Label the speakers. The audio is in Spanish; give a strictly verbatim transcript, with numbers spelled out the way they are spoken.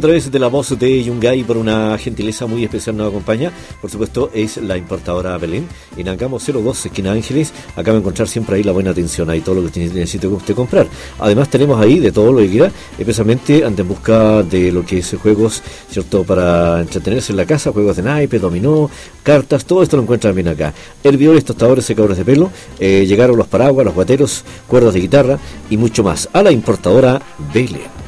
Speaker 1: través de la voz de Yungay, por una gentileza muy especial nos acompaña, por supuesto, es la importadora Belén, en Angamo cero dos, esquina Ángeles. Acá va a encontrar siempre ahí la buena atención, ahí todo lo que necesite usted comprar. Además tenemos ahí de todo lo que quiera, especialmente ante en busca de lo que es juegos, cierto, para entretenerse en la casa, juegos de naipe, dominó, cartas, todo esto lo encuentran bien acá. Hervidores, tostadores, secadores de pelo, eh, llegaron los paraguas, los guateros, cuerdas de guitarra y mucho más. A la importadora Belén.